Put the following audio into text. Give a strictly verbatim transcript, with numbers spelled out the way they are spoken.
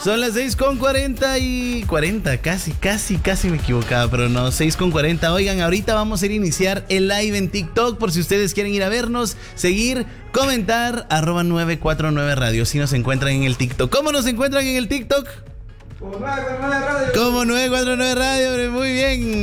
Son las seis con cuarenta y cuarenta, casi, casi, casi me equivocaba, pero no, seis con cuarenta. Oigan, ahorita vamos a ir a iniciar el live en TikTok por si ustedes quieren ir a vernos, seguir, comentar, arroba nueve cuatro nueve radio, si nos encuentran en el TikTok. ¿Cómo nos encuentran en el TikTok? Como nueve cuatro nueve radio. Como nueve cuatro nueve radio, muy bien.